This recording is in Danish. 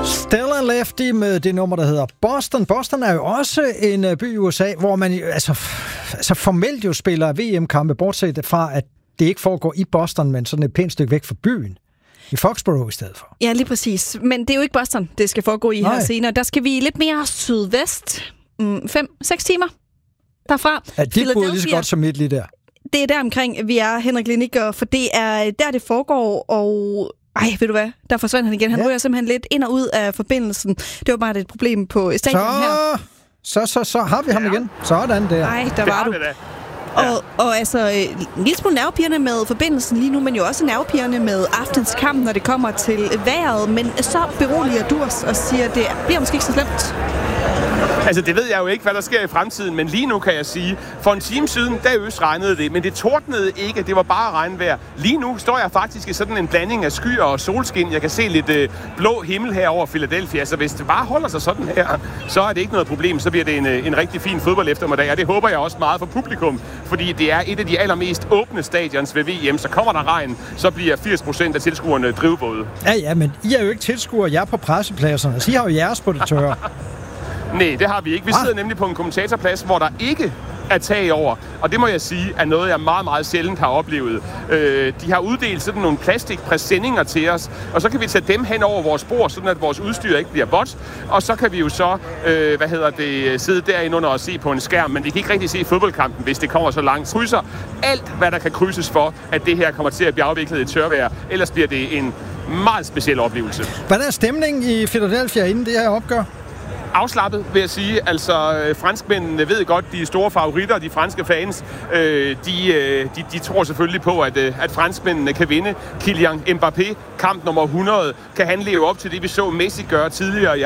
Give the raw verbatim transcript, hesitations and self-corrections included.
Stella Lefty med det nummer, der hedder Boston. Boston er jo også en by i U S A, hvor man altså, altså formelt jo spiller V M-kampe, bortset fra, at det ikke foregår i Boston, men sådan et pænt stykke væk fra byen. I Foxborough i stedet for. Ja, lige præcis. Men det er jo ikke Boston, det skal foregå i Nej. her senere. Der skal vi lidt mere sydvest. Mm, fem, seks timer derfra. Ja, de boede lige så godt som midt lige der. Det er der omkring, vi er, Henrik Liniger, for det er der, det foregår, og ej, ved du hvad? Der forsvandt han igen. Han ja. ryger simpelthen lidt ind og ud af forbindelsen. Det var bare et problem på stadion så, her. Så, så, så har vi ham igen. Sådan der. Ej, der var du. Ja. Og, og altså, en lille smule nervepirrende med forbindelsen lige nu, men jo også nervepirrende med aftens kamp, når det kommer til vejret. Men så beroliger du os og siger, at det bliver måske ikke så slemt. Altså, det ved jeg jo ikke, hvad der sker i fremtiden, men lige nu kan jeg sige, for en time siden, der øst regnede det, men det tordnede ikke, det var bare regnvejr. Lige nu står jeg faktisk i sådan en blanding af skyer og solskin. Jeg kan se lidt øh, blå himmel her over Philadelphia, så hvis det bare holder sig sådan her, så er det ikke noget problem. Så bliver det en, en rigtig fin fodbold eftermiddag, og det håber jeg også meget for publikum, fordi det er et af de allermest åbne stadions ved V M. Så kommer der regn, så bliver firs procent af tilskuerne drivvåde. Ja, ja, men I er jo ikke tilskuere, jeg er på pressepladserne, så I har jo jeres på det tørre. Nej, det har vi ikke. Vi sidder ah. nemlig på en kommentatorplads, hvor der ikke er tag over. Og det må jeg sige, er noget, jeg meget, meget sjældent har oplevet. Øh, de har uddelt sådan nogle plastikpræsendinger til os, og så kan vi tage dem hen over vores bord, sådan at vores udstyr ikke bliver vådt. Og så kan vi jo så, øh, hvad hedder det, sidde derinde under og se på en skærm, men vi kan ikke rigtig se fodboldkampen, hvis det kommer så langt. Krydser alt, hvad der kan krydses for, at det her kommer til at blive afviklet i tørvejr. Ellers bliver det en meget speciel oplevelse. Hvordan er stemningen i Philadelphia inden det her opgør? Afslappet, vil jeg sige. Altså, øh, franskmændene ved godt, de er store favoritter, de franske fans. Øh, de, øh, de, de tror selvfølgelig på, at, øh, at franskmændene kan vinde. Kylian Mbappé, kamp nummer hundrede, kan han leve op til det, vi så Messi gøre tidligere i